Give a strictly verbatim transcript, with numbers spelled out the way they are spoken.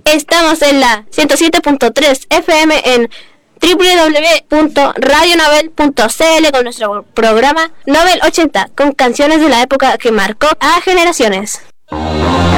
Estamos en la ciento siete punto tres F M en doble u doble u doble u punto radio novel punto c l con nuestro programa Novel ochenta, con canciones de la época que marcó a generaciones.